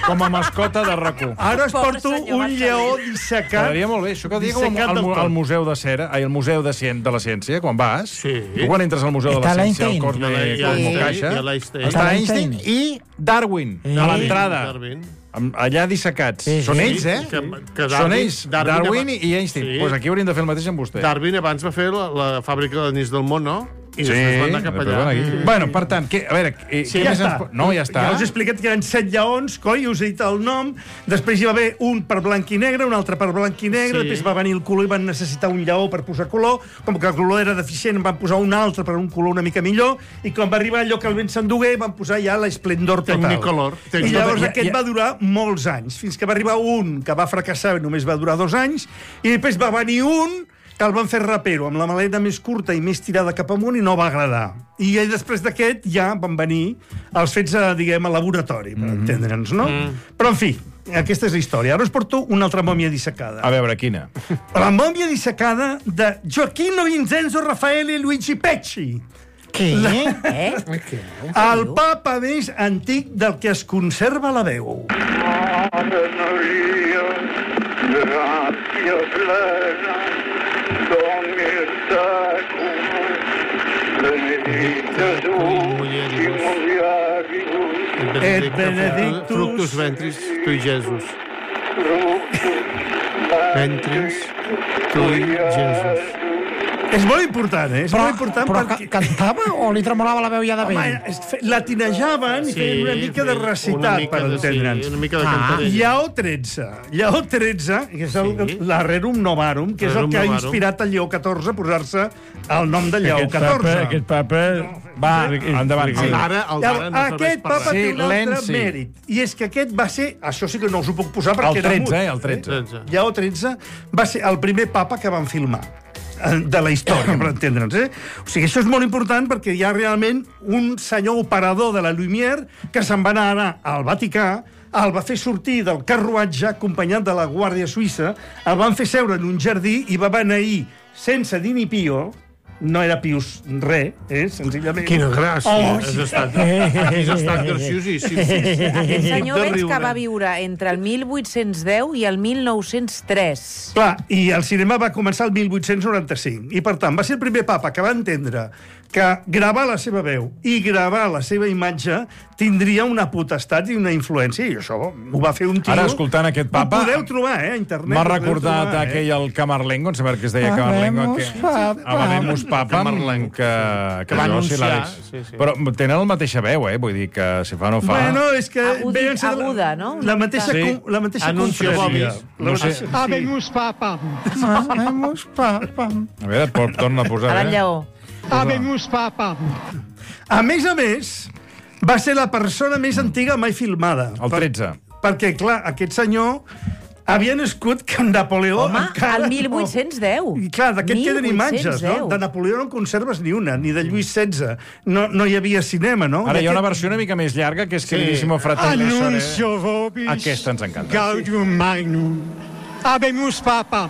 com a mascota de RAC1. Ara us porto un lleó dissecat. M'agradaria molt bé, això que digue al Museu de Cera, al Museu de la Ciència, quan vas, tu quan entres al Museu de la Ciència, al Cosme Caixa, està Einstein i Darwin, a l'entrada. Allà dissecats. Són ells, eh? Són ells, Darwin i Einstein. Doncs aquí hauríem de fer el mateix amb vostè. Darwin abans va fer la fàbrica d'anís del món, no? I després va anar cap allà. Bueno, per tant, a veure... Ja està. No, ja està. Ja us he explicat que eren 7 lleons, coi, us he dit el nom. Després hi va haver un per blanc i negre, un altre per blanc i negre, després va venir el color i van necessitar un lleó per posar color. Com que el color era deficient, van posar un altre per un color una mica millor, i quan va arribar allò que el vent s'endugué, van posar ja l'esplendor total. Technicolor. I llavors aquest va durar molts anys, fins que va arribar un que va fracassar i només va durar 2 anys, i després va venir un que el van fer rapero, amb la maleta més curta i més tirada cap amunt, i no va agradar. I després d'aquest ja van venir els fets, diguem, a laboratori, per entendre'ns, no? Però, en fi, aquesta és la història. Ara us porto una altra mòmia dissecada. A veure, quina? La mòmia dissecada de Gioacchino Vincenzo Raffaele Luigi Pecci. Què? El papa més antic del que es conserva la veu. Ave Maria, gratia plena, Dominus tecum, benedicta tu, in mulieribus, Et benedictus fructus ventris tui, Jesus. Ventris tui, Jesus. És molt important, eh? És molt important perquè... Cantava o li tremolava la veu ja de vent? Home, la tinejaven i feien una mica de recitat, per entendre'ns. Una mica de cantarella. Lleó 13. Lleó 13, que és l'Arrerum Novarum, que és el que ha inspirat el Lleó XIV a posar-se el nom de Lleó XIV. Aquest papa... Va, endavant. Aquest papa té un altre mèrit. I és que aquest va ser... Això sí que no us ho puc posar perquè era mut. El 13. Lleó 13 va ser el primer papa que van filmar de la història, per entendre'ns, eh? O sigui, això és molt important perquè hi ha realment un senyor operador de la Lumière que se'n va anar al Vaticà, el va fer sortir del carruatge acompanyat de la Guàrdia Suïssa, el van fer seure en un jardí i va beneir sense dir ni pio. No era Pius res, senzillament. Quina gràcia. Has estat graciosíssim. Aquest senyor veig que va viure entre el 1810 i el 1903. Clar, i el cinema va començar el 1895. I, per tant, va ser el primer papa que va entendre que gravar la seva veu i gravar la seva imatge tindria una potestat i una influència, i això ho va fer un tio... Ara, escoltant aquest papa... Ho podeu trobar, a internet. M'ha recordat aquell, el Camarlengo, em sembla que es deia Camarlengo. Habemus Papa, que va anunciar. Però tenen la mateixa veu, vull dir que si fa no fa... Bueno, és que... Aguda, no? La mateixa confraria. Habemus Papa. Habemus Papa. A veure, torna a posar... Ara el lleó. Habemus Papa. A més, va ser la persona més antiga mai filmada. El 13. Perquè, clar, aquest senyor havia nascut que en Napoleó... Home, el 1810. I clar, d'aquest queden imatges, no? De Napoleó no en conserves ni una, ni de Lluís XVI. No hi havia cinema, no? Ara hi ha una versió una mica més llarga, que és Queridissimo Fratello. Annuncio vobis. Aquesta ens encanta. Gaudium Magnum. Habemus Papa.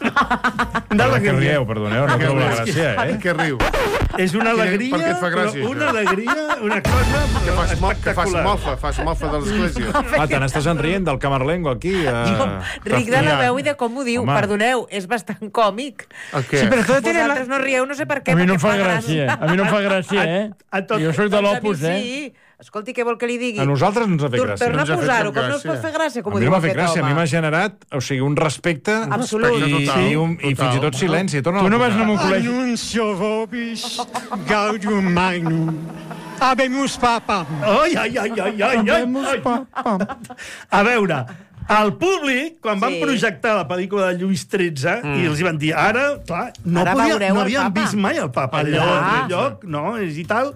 Que rieu, perdoneu, no trobo la gràcia, Que riu. És una alegria, Per què et fa gràcia, però una alegria, una cosa espectacular. Fas mofa de l'església. Te n'estàs enrient del Camarlengo aquí. Ric de la veu i de com ho diu. Perdoneu, és bastant còmic. Sí, però vosaltres no rieu, no sé per què. A mi no em fa gràcia, Jo soc de l'Opus, Sí. Escolti, què vol que li digui? A nosaltres no ens ha fet gràcia. Torna a posar-ho, com no es pot fer gràcia, com ho diu aquest home. A mi m'ha generat, un respecte i fins i tot silenci. Tu no vas anar a un col·legi. Annuncio vobis Gaudium Magnum. Habemus Papa. Habemus Papa. A veure, el públic, quan van projectar la pel·lícula de Lluís XIII, i els van dir, ara, clar, no havien vist mai el papa allà al lloc, no, i tal...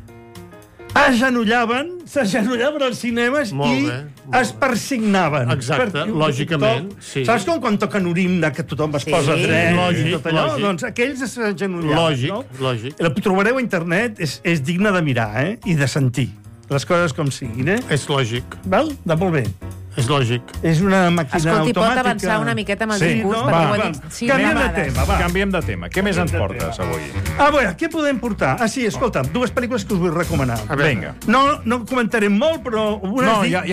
s'agenollaven als cinemes i es persignaven. Exacte, lògicament. Saps com quan toquen un himne que tothom es posa dret i tot allò? Doncs aquells s'agenollaven. Lògic. La trobareu a internet, és digne de mirar i de sentir. Les coses com siguin, És lògic. Val? Molt bé. És lògic. És una màquina automàtica. Escolti, pot avançar una miqueta amb el discurs, perquè ho he dit 5 vegades. Canviem de tema. Què més ens portes avui? A veure, què podem portar? Sí, escolta, 2 pel·lícules que us vull recomanar. Vinga. No comentarem molt, però... No,